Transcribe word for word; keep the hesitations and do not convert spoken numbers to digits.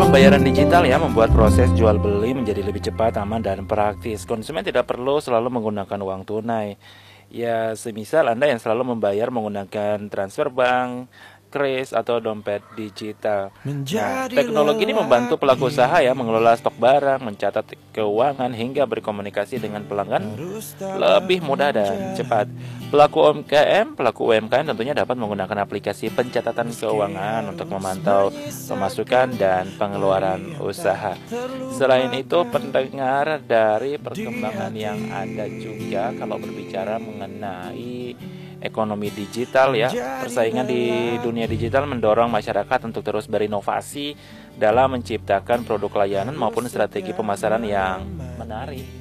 Pembayaran digital ya membuat proses jual beli menjadi lebih cepat, aman, dan praktis. Konsumen tidak perlu selalu menggunakan uang tunai. Ya, semisal Anda yang selalu membayar menggunakan transfer bank, kris, atau dompet digital. Nah, teknologi ini membantu pelaku usaha ya mengelola stok barang, mencatat keuangan, hingga berkomunikasi dengan pelanggan lebih mudah dan cepat. Pelaku U M K M, pelaku U M K M tentunya dapat menggunakan aplikasi pencatatan keuangan untuk memantau pemasukan dan pengeluaran usaha. Selain itu, pendengar dari perkembangan yang ada juga kalau berbicara mengenai ekonomi digital ya, persaingan di dunia digital mendorong masyarakat untuk terus berinovasi dalam menciptakan produk layanan maupun strategi pemasaran yang menarik.